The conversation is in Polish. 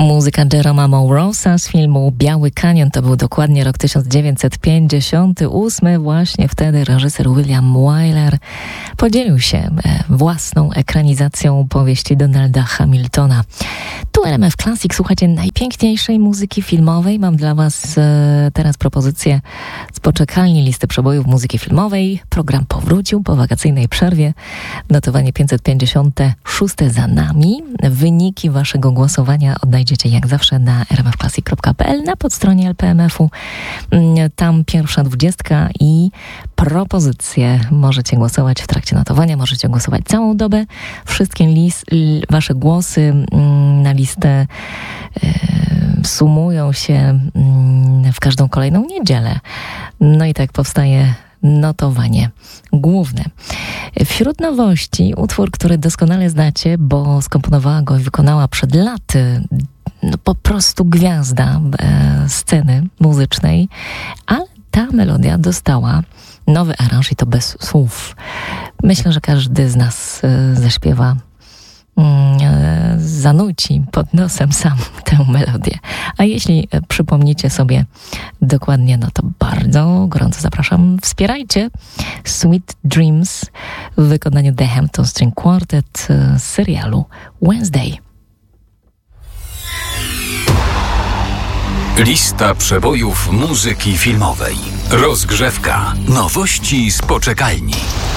Muzyka Jeroma Morosa z filmu Biały Kanion, to był dokładnie rok 1958. Właśnie wtedy reżyser William Wyler podzielił się własną ekranizacją powieści Donalda Hamiltona. Tu RMF Classic, słuchacie najpiękniejszej muzyki filmowej. Mam dla Was teraz propozycję z poczekalni listy przebojów muzyki filmowej. Program powrócił po wakacyjnej przerwie. Notowanie 556 za nami. Wyniki Waszego głosowania odnajdziecie jak zawsze na rmfclassic.pl, na podstronie LPMF-u. Tam pierwsza 20 i propozycje. Możecie głosować w trakcie notowania, możecie głosować całą dobę. Wszystkie Wasze głosy na listę sumują się w każdą kolejną niedzielę. No i tak powstaje notowanie główne. Wśród nowości utwór, który doskonale znacie, bo skomponowała go i wykonała przed laty po prostu gwiazda sceny muzycznej, ale ta melodia dostała nowy aranż i to bez słów. Myślę, że każdy z nas zaśpiewa, zanuci pod nosem sam tę melodię. A jeśli przypomnicie sobie dokładnie, no to bardzo gorąco zapraszam. Wspierajcie Sweet Dreams w wykonaniu The Hampton String Quartet z serialu Wednesday. Lista przebojów muzyki filmowej. Rozgrzewka. Nowości z poczekalni.